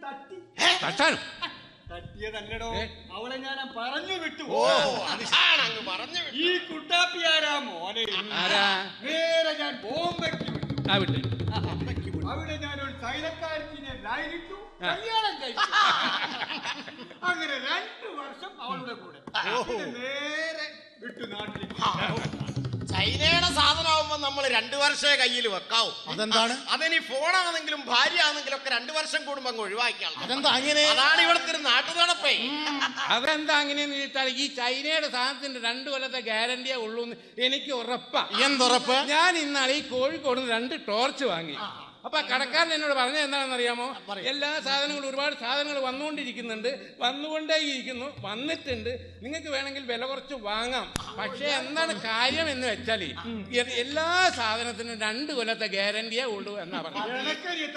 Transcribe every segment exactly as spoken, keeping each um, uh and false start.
തട്ടാനും തട്ടിയതല്ലടോ, അവളെ ഞാൻ പറഞ്ഞു വിട്ടു. ഈ ഈ കുട്ടാപ്പി ആരാ മോനെ? ആരാ? നേരെ ഞാൻ ബോംബെക്ക് വിട്ടു. ആ വിട്ടു. അവിടെ ഞാൻ ഒരു തൈലക്കാരത്തിനെ ലൈനിട്ടു, കല്യാണം കഴിച്ചു. അങ്ങനെ രണ്ടു വർഷം അവളുടെ കൂടെ നേരെ വിട്ടു നാട്ടിലേക്ക്. ചൈനയുടെ സാധനമാകുമ്പോ നമ്മൾ രണ്ടു വർഷമേ കയ്യിൽ വെക്കാവൂ. അതെന്താണ്? അതിനി ഫോണാണെങ്കിലും ഭാര്യ ആണെങ്കിലും ഒക്കെ രണ്ടു വർഷം കൂടുമ്പോ അങ്ങ് ഒഴിവാക്കിയാണ്. അതെന്താ അങ്ങനെ? അതാണ് ഇവിടുത്തെ ഒരു നാട്ടു നടപ്പേ. അതെന്താ അങ്ങനെയെന്ന് ചോദിച്ചാൽ ഈ ചൈനയുടെ സാധനത്തിന്റെ രണ്ടു കൊല്ലത്തെ ഗ്യാരണ്ടിയേ ഉള്ളൂ എന്ന് എനിക്ക് ഉറപ്പാ. എന്തുറപ്പ്? ഞാൻ ഇന്നാളെ ഈ കോഴിക്കോട് രണ്ട് ടോർച്ച് വാങ്ങി. അപ്പൊ കടക്കാരൻ എന്നോട് പറഞ്ഞത് എന്താണെന്ന് അറിയാമോ? എല്ലാ സാധനങ്ങളും ഒരുപാട് സാധനങ്ങൾ വന്നുകൊണ്ടിരിക്കുന്നുണ്ട്, വന്നുകൊണ്ടേ ഇരിക്കുന്നു, വന്നിട്ടുണ്ട്, നിങ്ങൾക്ക് വേണമെങ്കിൽ വില കുറച്ച് വാങ്ങാം. പക്ഷെ എന്താണ് കാര്യം എന്ന് വെച്ചാൽ എല്ലാ സാധനത്തിനും രണ്ടു കൊല്ലത്തെ ഗ്യാരണ്ടിയേ ഉള്ളൂ എന്നാ പറഞ്ഞത്.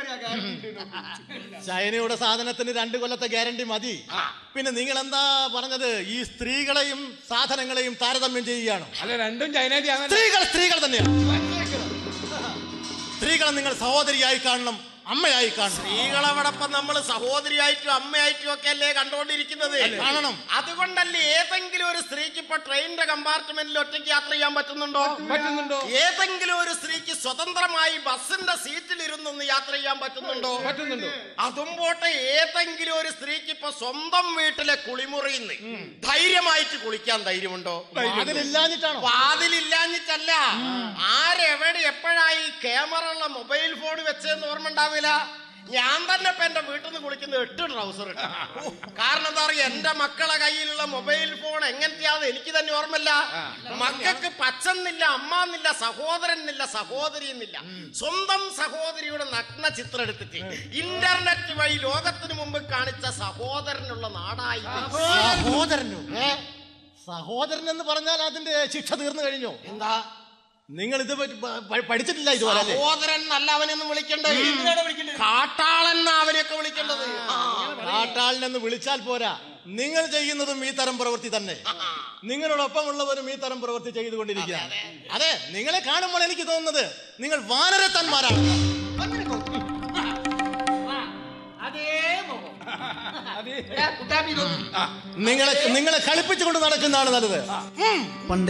ചൈനയുടെ സാധനത്തിന് രണ്ടു കൊല്ലത്തെ ഗ്യാരണ്ടി മതി. പിന്നെ നിങ്ങൾ എന്താ പറഞ്ഞത്? ഈ സ്ത്രീകളെയും സാധനങ്ങളെയും താരതമ്യം ചെയ്യുകയാണോ? അല്ല, രണ്ടും ചൈനീസ്. സ്ത്രീകൾ സ്ത്രീകൾ തന്നെയാണ്. സ്ത്രീകളെ നിങ്ങൾ സഹോദരിയായി കാണണം, അമ്മയായി കാണണം. സ്ത്രീകളോടൊപ്പം നമ്മൾ സഹോദരിയായിട്ടും അമ്മയായിട്ടും ഒക്കെ അല്ലേ കണ്ടുകൊണ്ടിരിക്കുന്നത്? കാണണം. അതുകൊണ്ടല്ലേ ഏതെങ്കിലും ഒരു സ്ത്രീക്ക് ഇപ്പൊ ട്രെയിനിന്റെ കമ്പാർട്ട്മെന്റിൽ ഒറ്റയ്ക്ക് യാത്ര ചെയ്യാൻ പറ്റുന്നുണ്ടോ? പറ്റുന്നുണ്ടോ? ഏതെങ്കിലും ഒരു സ്ത്രീക്ക് സ്വതന്ത്രമായി ബസിന്റെ സീറ്റിൽ ഇരുന്നൊന്ന് യാത്ര ചെയ്യാൻ പറ്റുന്നുണ്ടോ? പറ്റുന്നുണ്ടോ? അതും പോട്ടെ, ഏതെങ്കിലും ഒരു സ്ത്രീക്ക് ഇപ്പൊ സ്വന്തം വീട്ടിലെ കുളിമുറിയിൽ നിന്ന് ധൈര്യമായിട്ട് കുളിക്കാൻ ധൈര്യമുണ്ടോ? അതിലില്ലാഞ്ഞിട്ടാണോ? വാതിലില്ലാഞ്ഞിട്ടല്ല. ആരെവിടെ എപ്പോഴായി ക്യാമറ ഉള്ള മൊബൈൽ ഫോൺ വെച്ചെന്ന് ഓർമ്മ ഉണ്ടാവില്ല. ഞാൻ തന്നെ ഇപ്പൊ എന്റെ വീട്ടിൽ നിന്ന് കുളിക്കുന്നത് എട്ട് ട്രൗസർ ഇട്ട. കാരണം എന്താ പറയുക, എന്റെ മക്കളെ കയ്യിലുള്ള മൊബൈൽ ഫോൺ എങ്ങനത്തെയാന്ന് എനിക്ക് തന്നെ ഓർമ്മയില്ല. മക്കൾക്ക് പച്ചന്നില്ല, അമ്മാന്നില്ല, സഹോദരനില്ല, സഹോദരി എന്നില്ല. സ്വന്തം സഹോദരിയുടെ നഗ്ന ചിത്രം എടുത്തിട്ട് ഇന്റർനെറ്റ് വഴി ലോകത്തിന് മുമ്പ് കാണിച്ച സഹോദരനുള്ള നാടായി. സഹോദരനോ? സഹോദരൻ എന്ന് പറഞ്ഞാൽ അതിന്റെ ശിക്ഷ തീർന്നു കഴിഞ്ഞോ? എന്താ? നിങ്ങൾ ഇത് പഠിച്ചിട്ടില്ല ഇതുപോലെ? സഹോദരൻ അല്ല അവനെന്ന് വിളിക്കേണ്ടത്, കാട്ടാളൻ അവനെയൊക്കെ വിളിക്കേണ്ടത്. കാട്ടാളിനെന്ന് വിളിച്ചാൽ പോരാ, നിങ്ങൾ ചെയ്യുന്നതും ഈ തരം പ്രവൃത്തി തന്നെ. നിങ്ങളോടൊപ്പം ഉള്ളവരും ഈ തരം പ്രവൃത്തി ചെയ്തുകൊണ്ടിരിക്കുക. അതെ, നിങ്ങളെ കാണുമ്പോൾ എനിക്ക് തോന്നുന്നത് നിങ്ങൾ വാനരത്തന്മാരാണ്. നിങ്ങളെ നിങ്ങളെ കളിപ്പിച്ചുകൊണ്ട് നടക്കുന്നതാണ് നല്ലത്.